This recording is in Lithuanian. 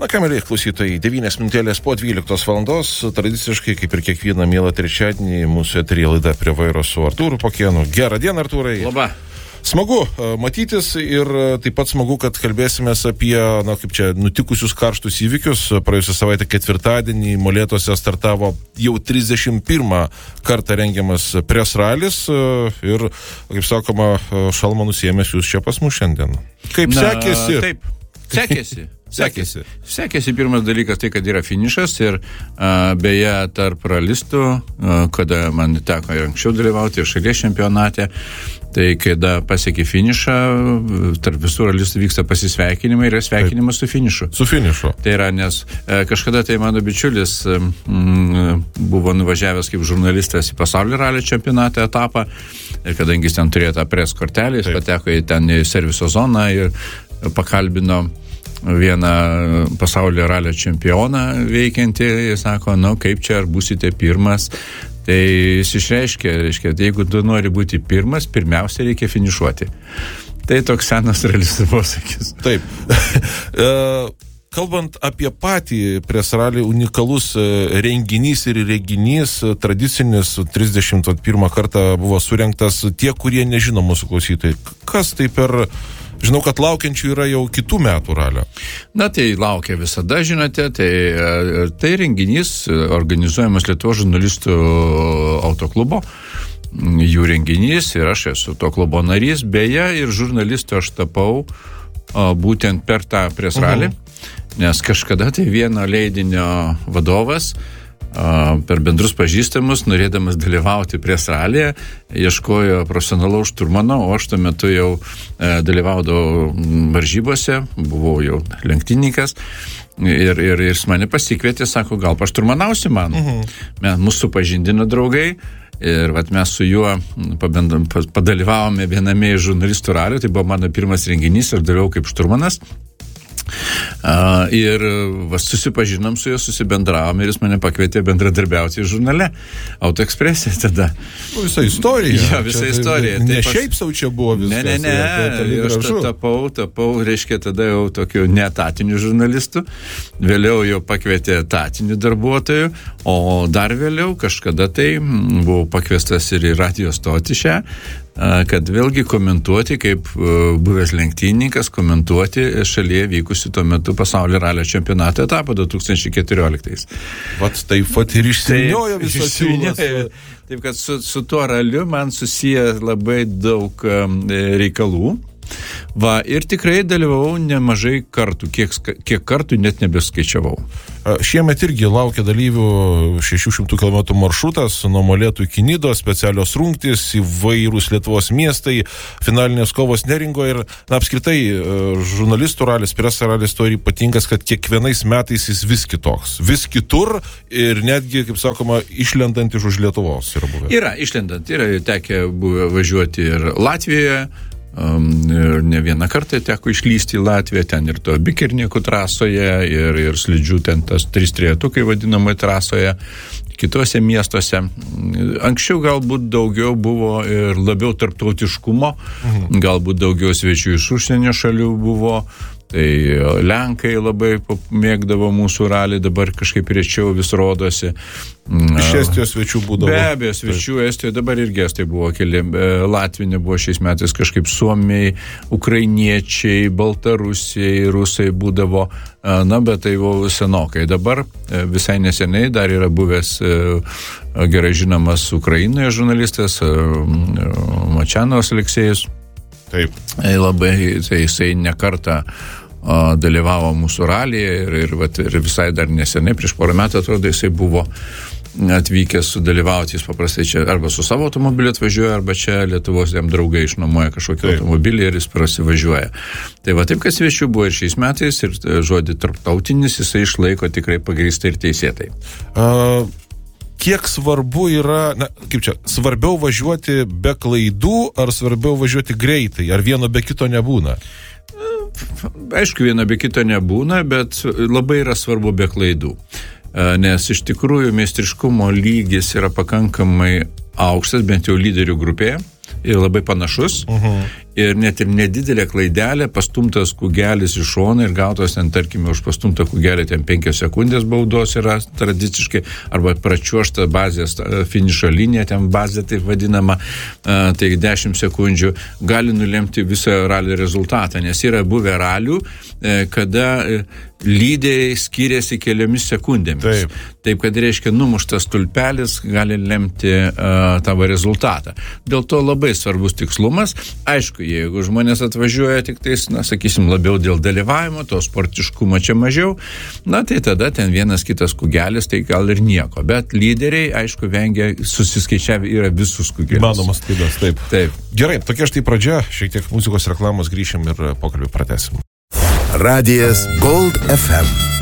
Na ką, mėly klausytojai, 9 minutėlės po 12 valandos, tradiciškai, kaip ir kiekvieną mielą trečiadienį, mūsų eteryje laida Prie vairo su Artūru Pakėnu. Gerą dieną, Artūrai. Labą. Smagu matytis ir taip pat smagu, kad kalbėsime apie, nutikusius karštus įvykius. Praėjusią savaitę ketvirtadienį Molėtuose startavo jau 31 kartą rengiamas Press ralis ir, kaip sakoma, šalmą nusiėmęs jūs čia pas mus šiandien. Kaip sekėsi? Taip, sekėsi pirmas dalykas tai, kad yra finišas ir beje tarp ralistų, kada man teko ir anksčiau dalyvauti ir šalies čempionate, tai kada pasiekė finišą, tarp visų ralistų vyksta pasisveikinimai ir sveikinimas su finišu. Su finišu. Tai yra, nes kažkada tai mano bičiulis buvo nuvažiavęs kaip žurnalistas į pasaulio ralio čempionatą etapą ir kadangi jis ten turėjo tą press kortelę, jis pateko į ten į serviso zoną ir pakalbino vieną pasaulio ralio čempioną veikiantį, jis sako, kaip čia, ar būsite pirmas, tai jis išreiškia, jeigu tu nori būti pirmas, pirmiausia reikia finišuoti. Tai toks senas ralistų posakis. Taip. Kalbant apie patį Press ralį, unikalus renginys ir reginys, tradicinis, 31 kartą buvo surengtas. Tie, kurie nežino mūsų klausytojai, kas tai per... Žinau, kad laukiančių yra jau kitų metų ralio. Na, tai laukia visada, žinote, tai renginys organizuojamas Lietuvos žurnalistų autoklubo, jų renginys ir aš esu to klubo narys, beje, ir žurnalistų aš tapau būtent per tą Press ralį, nes kažkada tai vieno leidinio vadovas per bendrus pažįstamus, norėdamas dalyvauti Press ralyje, ieškojo profesionalaus šturmano, o aš tuo metu jau dalyvaudavau varžybose, buvau jau lenktynininkas ir jis mane pasikvietė, sako, gal pašturmanausi man. Mūsų supažindino draugai ir mes su juo padalyvavome viename iš žurnalistų ralių, tai buvo mano pirmas renginys, aš dalyvau kaip šturmanas. Ir susipažinom su juo, susibendravom ir jis mane pakvietė bendradarbiauti žurnale Auto Expresse tada. Visa istorija. Ja, visa istorija. Ne šiaip sau čia buvo viskas. Ne. Aš tapau, reiškia, tada jau tokiu neetatiniu žurnalistu. Vėliau jau pakvietė etatinių darbuotojų, o dar vėliau kažkada tai buvau pakviestas ir į radijo stotį šią, kad vėlgi komentuoti, kaip buvęs lenktynininkas, komentuoti šalyje vykusi tuo metu pasaulio ralio čempionato etapą 2014. Taip ir išsivyniojo visas siūlas. Taip, kad su tuo raliu man susiję labai daug reikalų. Ir tikrai dalyvavau nemažai kartų, kiek kartų net nebeskaičiavau. Šiemet irgi laukia dalyvių 600 km maršrutas nuo Molėtų iki Nidos, specialios rungtys, įvairūs Lietuvos miestai, finalinės kovos Neringoje ir apskritai žurnalistų ralis, Press ralis to ir ypatingas, kad kiekvienais metais jis vis kitoks, vis kitur ir netgi, kaip sakoma, išlendant iš už Lietuvos yra buvę. Yra išlendant, yra tekę važiuoti ir Latvijoje. Ne vieną kartą teko išlysti į Latviją, ten ir to Bikirniekų trasoje ir slidžių ten tas 3-trejetukai vadinamai trasoje, kitose miestuose. Anksčiau galbūt daugiau buvo ir labiau tarptautiškumo, galbūt daugiau svečių iš užsienio šalių buvo. Tai Lenkai labai mėgdavo mūsų ralį, dabar kažkaip rečiau vis rodosi. Iš Estijos svečių būdavo. Be abejo, svečių Estijoje dabar irgi Estai buvo keli. Latvinė buvo šiais metais kažkaip suomiai, ukrainiečiai, baltarusiai, rusai būdavo. Bet tai buvo senokai. Dabar visai neseniai dar yra buvęs gerai žinomas Ukrainoje žurnalistas Mačianovas Aleksejus. Taip. Tai jisai nekartą dalyvavo mūsų ralyje ir visai dar nesenai, prieš porą metų atrodo, jisai buvo atvykęs sudalyvauti, jis paprastai čia arba su savo automobiliu atvažiuoja, arba čia Lietuvos jam draugai išnuomoja kažkokį automobilį ir jis prasivažiuoja. Tai taip, kad svečių buvo ir šiais metais ir žodį tarptautinis jisai išlaiko tikrai pagrįstai ir teisėtai. Kiek svarbu yra, svarbiau važiuoti be klaidų, ar svarbiau važiuoti greitai, ar vieno be kito nebūna? Aišku, vieno be kito nebūna, bet labai yra svarbu be klaidų. Nes iš tikrųjų meistriškumo lygis yra pakankamai aukštas, bent jau lyderių grupėje, ir labai panašus. ir net ir nedidelė klaidelė, pastumtas kūgelis iš šono ir gautos ten, tarkime, už pastumtą kūgelį ten 5 sekundės baudos yra tradiciškai, arba pračiuošta bazės finišo linija, ten bazė taip vadinama, tai 10 sekundžių gali nulemti visą ralio rezultatą, nes yra buvę ralių, kada lyderiai skiriasi keliomis sekundėmis. Taip, kad reiškia numuštas stulpelis gali lemti tavo rezultatą. Dėl to labai svarbus tikslumas. Aišku, jeigu žmonės atvažiuoja tik tais, sakysim, labiau dėl dalyvavimo, to sportiškumo čia mažiau, tai tada ten vienas kitas kūgelis, tai gal ir nieko. Bet lyderiai, aišku, vengia susiskaičiavę yra visus kūgelius. Manomas klaidas, taip. Gerai, tokia štai pradžia, šiek tiek muzikos reklamos, grįšim ir pokalbį pratęsim. Radijas Gold FM.